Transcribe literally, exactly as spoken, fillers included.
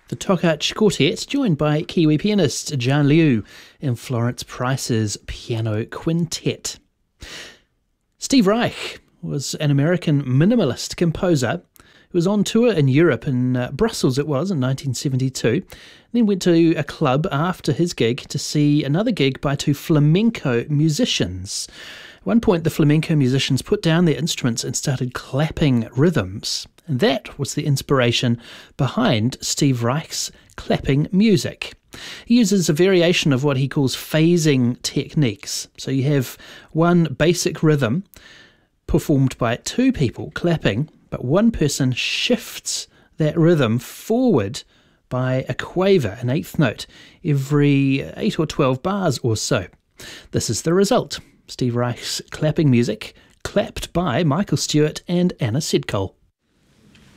The Tokach Quartet, joined by Kiwi pianist Jan Liu in Florence Price's Piano Quintet. Steve Reich was an American minimalist composer who was on tour in Europe, in uh, Brussels it was, in nineteen seventy-two, and then went to a club after his gig to see another gig by two flamenco musicians. At one point, the flamenco musicians put down their instruments and started clapping rhythms. And that was the inspiration behind Steve Reich's clapping music. He uses a variation of what he calls phasing techniques. So you have one basic rhythm performed by two people clapping, but one person shifts that rhythm forward by a quaver, an eighth note, every eight or twelve bars or so. This is the result. Steve Reich's clapping music, clapped by Michael Stewart and Anna Sedkol.